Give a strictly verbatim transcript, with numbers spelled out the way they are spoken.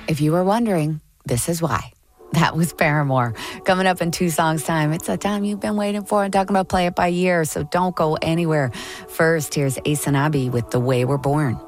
If you were wondering, this is why. That was Paramore. Coming up in two songs' time, it's a time you've been waiting for. I'm talking about Play It By Year, so don't go anywhere. First, here's Ace and Abby with The Way We're Born.